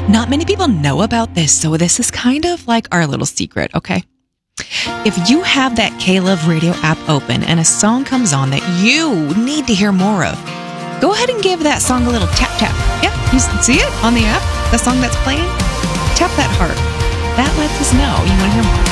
Not many people know about this, so this is kind of like our little secret, okay? If you have that K-Love radio app open and a song comes on that you need to hear more of, go ahead and give that song a little tap tap. Yeah, you see it on the app? The song that's playing? Tap that heart. That lets us know you want to hear more.